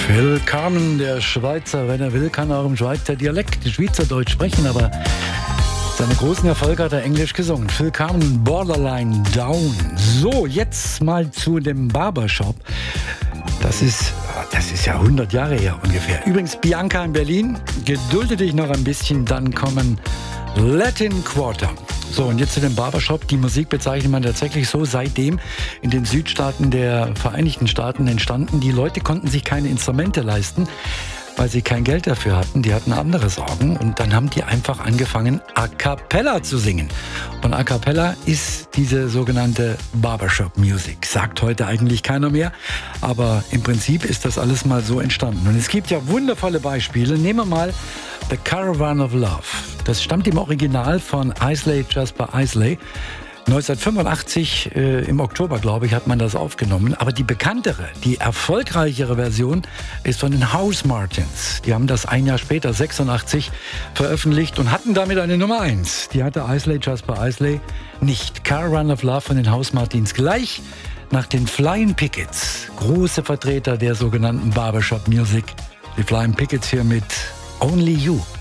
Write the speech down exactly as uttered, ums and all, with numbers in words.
Phil Carmen, der Schweizer, wenn er will, kann er auch im Schweizer Dialekt Schweizerdeutsch sprechen, aber seine großen Erfolge hat er Englisch gesungen. Phil Carmen, Borderline Down. So, jetzt mal zu dem Barbershop. Das ist, das ist ja hundert Jahre her ungefähr. Übrigens, Bianca in Berlin, gedulde dich noch ein bisschen, dann kommen Latin Quarter. So, und jetzt zu dem Barbershop. Die Musik bezeichnet man tatsächlich so seitdem in den Südstaaten der Vereinigten Staaten entstanden. Die Leute konnten sich keine Instrumente leisten, weil sie kein Geld dafür hatten. Die hatten andere Sorgen und dann haben die einfach angefangen, A Cappella zu singen. Und A Cappella ist diese sogenannte Barbershop Music. Sagt heute eigentlich keiner mehr, aber im Prinzip ist das alles mal so entstanden. Und es gibt ja wundervolle Beispiele. Nehmen wir mal The Caravan of Love. Das stammt im Original von Isley Jasper Isley. neunzehnhundertfünfundachtzig, äh, im Oktober, glaube ich, hat man das aufgenommen. Aber die bekanntere, die erfolgreichere Version ist von den Housemartins. Die haben das ein Jahr später, sechsundachtzig, veröffentlicht und hatten damit eine Nummer eins. Die hatte Isley Jasper Isley nicht. Caravan of Love von den Housemartins gleich nach den Flying Pickets. Große Vertreter der sogenannten Barbershop Music. Die Flying Pickets hier mit Only You.